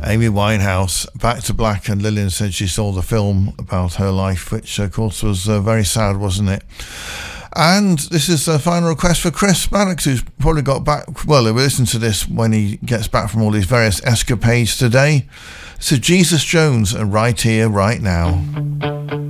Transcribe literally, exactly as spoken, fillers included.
Amy Winehouse, Back to Black, and Lillian said she saw the film about her life, which of course was uh, very sad, wasn't it? And this is a final request for Chris Mannix, who's probably got back, well, he'll listen to this when he gets back from all these various escapades today. So Jesus Jones, and Right Here, Right Now.